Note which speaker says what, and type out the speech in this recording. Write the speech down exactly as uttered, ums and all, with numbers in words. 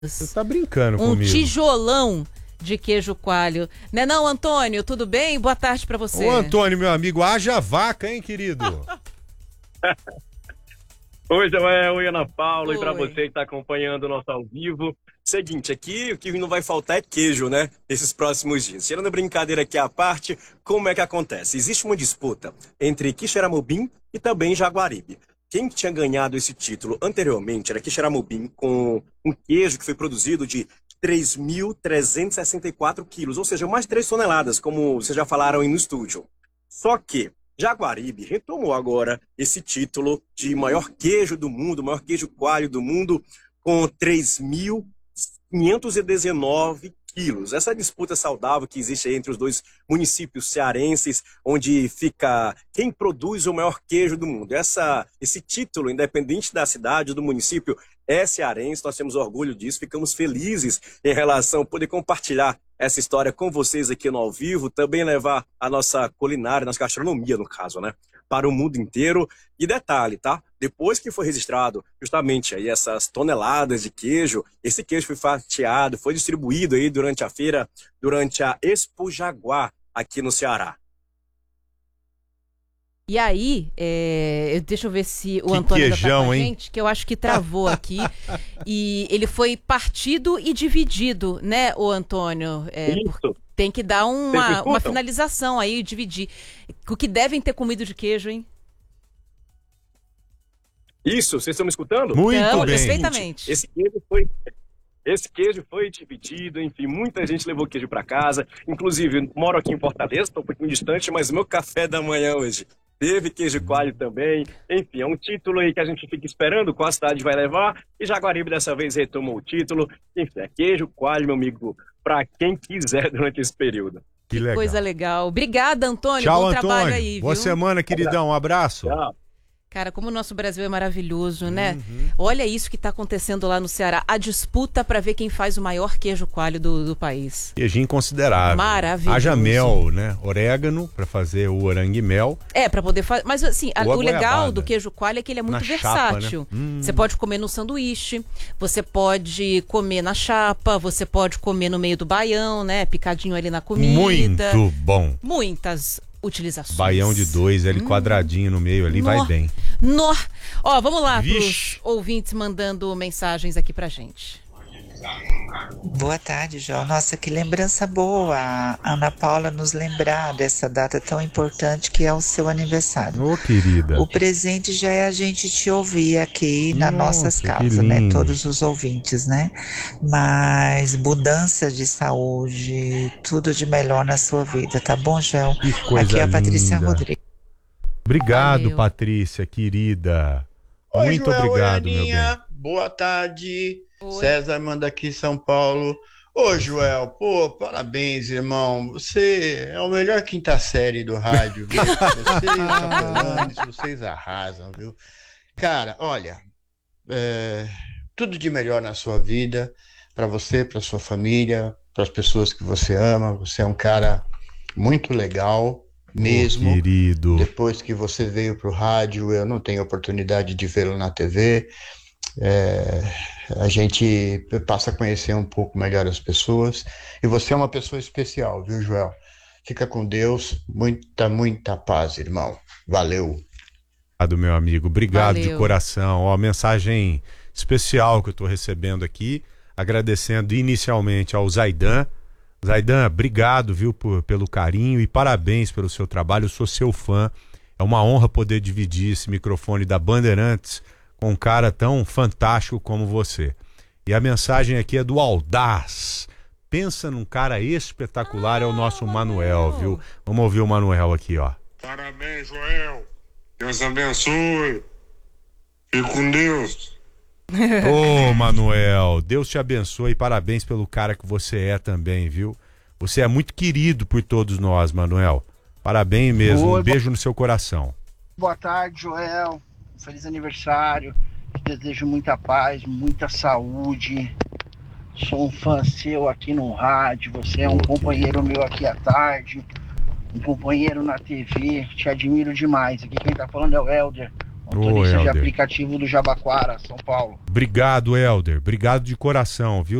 Speaker 1: Você tá brincando
Speaker 2: um
Speaker 1: comigo.
Speaker 2: Um tijolão de queijo coalho. Né não, Antônio? Tudo bem? Boa tarde pra você.
Speaker 1: Ô, Antônio, meu amigo, haja vaca, hein, querido?
Speaker 3: Oi, Joel, oi, Ana Paula,
Speaker 2: Oi.
Speaker 3: E pra você que tá acompanhando o nosso ao vivo. Seguinte, aqui o que não vai faltar é queijo, né? Esses próximos dias. Tirando a brincadeira aqui à parte, como é que acontece? Existe uma disputa entre Quixeramobim e também Jaguaribe. Quem tinha ganhado esse título anteriormente era Quixeramobim, com um queijo que foi produzido de três mil trezentos e sessenta e quatro quilos, ou seja, mais de três toneladas, como vocês já falaram aí no estúdio. Só que Jaguaribe retomou agora esse título de maior queijo do mundo, maior queijo coalho do mundo, com três mil quinhentos e dezenove quilos. Essa disputa saudável que existe aí entre os dois municípios cearenses, onde fica quem produz o maior queijo do mundo. Essa, esse título, independente da cidade ou do município, é cearense, nós temos orgulho disso, ficamos felizes em relação a poder compartilhar essa história com vocês aqui no Ao Vivo, também levar a nossa culinária, nossa gastronomia, no caso, né, para o mundo inteiro. E detalhe, tá? Depois que foi registrado justamente aí essas toneladas de queijo, esse queijo foi fatiado, foi distribuído aí durante a feira, durante a Expo Jaguar aqui no Ceará.
Speaker 2: E aí, é, deixa eu ver se o
Speaker 1: que
Speaker 2: Antônio
Speaker 1: queijão,
Speaker 2: ainda tá com a
Speaker 1: hein?
Speaker 2: gente, que eu acho que travou aqui. E ele foi partido e dividido, né, o Antônio? É,
Speaker 3: Isso.
Speaker 2: Tem que dar
Speaker 3: Vocês me
Speaker 2: uma,
Speaker 3: escutam?
Speaker 2: uma finalização aí, dividir. O que devem ter comido de queijo, hein?
Speaker 3: Isso, vocês estão me escutando?
Speaker 1: Muito
Speaker 2: Não,
Speaker 1: bem.
Speaker 2: perfeitamente.
Speaker 3: Esse queijo foi... Esse queijo foi dividido, enfim, muita gente levou queijo para casa. Inclusive, moro aqui em Fortaleza, estou um pouquinho distante, mas o meu café da manhã hoje teve queijo coalho também. Enfim, é um título aí que a gente fica esperando qual a cidade vai levar. E Jaguaribe dessa vez retomou o título. Enfim, é queijo coalho, meu amigo, para quem quiser durante esse período.
Speaker 1: Que legal.
Speaker 2: Coisa legal. Obrigada, Antônio.
Speaker 1: Tchau,
Speaker 2: Bom
Speaker 1: Antônio.
Speaker 2: trabalho aí,
Speaker 1: Boa
Speaker 2: viu?
Speaker 1: semana, queridão. Um abraço.
Speaker 3: Tchau.
Speaker 2: Cara, como o nosso Brasil é maravilhoso, né?
Speaker 1: Uhum.
Speaker 2: Olha isso que está acontecendo lá no Ceará. A disputa para ver quem faz o maior queijo coalho do, do país.
Speaker 1: Queijinho considerável.
Speaker 2: Maravilhoso.
Speaker 1: Haja mel, né? Orégano para fazer o orangue mel.
Speaker 2: É, para poder fazer. Mas assim, a,
Speaker 1: Ou a
Speaker 2: o legal
Speaker 1: goiabada.
Speaker 2: do queijo coalho é que ele é muito
Speaker 1: Na chapa,
Speaker 2: versátil.
Speaker 1: né? Hum.
Speaker 2: Você pode comer no sanduíche, você pode comer na chapa, você pode comer no meio do baião, né? Picadinho ali na comida.
Speaker 1: Muito bom.
Speaker 2: Muitas utilizações.
Speaker 1: Baião de dois, ele
Speaker 2: Hum.
Speaker 1: quadradinho no meio ali,
Speaker 2: Nó.
Speaker 1: vai bem.
Speaker 2: Nó. Ó, vamos lá
Speaker 1: Vixe.
Speaker 2: pros ouvintes mandando mensagens aqui pra gente.
Speaker 4: Boa tarde, João. Nossa, que lembrança boa. A Ana Paula nos lembrar dessa data tão importante que é o seu aniversário.
Speaker 1: Ô, querida.
Speaker 4: O presente já é a gente te ouvir aqui nas
Speaker 1: Nossa,
Speaker 4: nossas
Speaker 1: que
Speaker 4: casas, né?
Speaker 1: lindo.
Speaker 4: Todos os ouvintes, né? Mas mudança de saúde, tudo de melhor na sua vida, tá bom, João?
Speaker 1: Que coisa
Speaker 4: Aqui é a Patrícia
Speaker 1: linda.
Speaker 4: Rodrigues.
Speaker 1: Obrigado,
Speaker 2: Valeu.
Speaker 1: Patrícia, querida.
Speaker 5: Oi,
Speaker 1: Muito
Speaker 5: Joel,
Speaker 1: obrigado,
Speaker 5: oi,
Speaker 1: meu bem.
Speaker 5: Aninha. Boa tarde.
Speaker 2: Oi.
Speaker 5: César manda aqui em São Paulo. Ô, Joel, pô, parabéns, irmão. Você é o melhor quinta série do rádio, viu? Você e o Capelanes, vocês arrasam, viu? Cara, olha, é, tudo de melhor na sua vida, pra você, pra sua família, pras pessoas que você ama. Você é um cara muito legal mesmo.
Speaker 1: Ô, querido.
Speaker 5: Depois que você veio para o rádio, eu não tenho oportunidade de vê-lo na T V. É, a gente passa a conhecer um pouco melhor as pessoas. E você é uma pessoa especial, viu, Joel? Fica com Deus. Muita, muita paz, irmão. Valeu.
Speaker 1: Obrigado, meu amigo. Obrigado de
Speaker 2: Valeu.
Speaker 1: coração. Ó, mensagem especial que eu estou recebendo aqui, agradecendo inicialmente ao Zaidan. Zaidan, obrigado, viu, por, pelo carinho e parabéns pelo seu trabalho. Eu sou seu fã. É uma honra poder dividir esse microfone da Bandeirantes com um cara tão fantástico como você. E a mensagem aqui é do Audaz. Pensa num cara espetacular, é o nosso Manuel, viu? Vamos ouvir o Manuel aqui, ó.
Speaker 6: Parabéns, Joel. Deus abençoe. Fique com Deus.
Speaker 1: Ô, Manuel, Deus te abençoe e parabéns pelo cara que você é também, viu? Você é muito querido por todos nós, Manuel. Parabéns mesmo,
Speaker 7: Oi,
Speaker 1: um beijo no seu coração.
Speaker 7: Boa tarde, Joel. Feliz aniversário. Te desejo muita paz, muita saúde. Sou um fã seu aqui no rádio. Você é um companheiro meu aqui à tarde. Um companheiro na T V. Te admiro demais. Aqui quem tá falando é o Helder. motorista de
Speaker 1: Helder.
Speaker 7: aplicativo do Jabaquara, São Paulo.
Speaker 1: Obrigado, Helder. Obrigado de coração, viu?